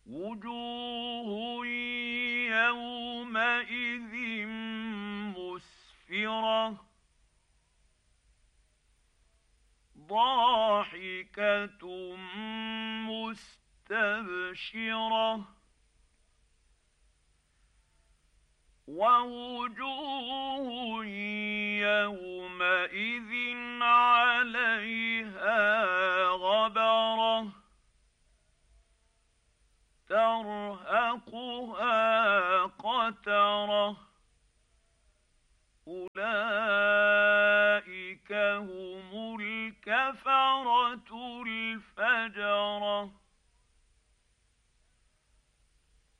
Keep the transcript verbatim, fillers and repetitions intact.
وجوه يومئذ مسفرة ضاحكة مستبشرة ووجوه يومئذ عليها غبرة ترهقها قترة أولئك هم الكفرة الفجرة.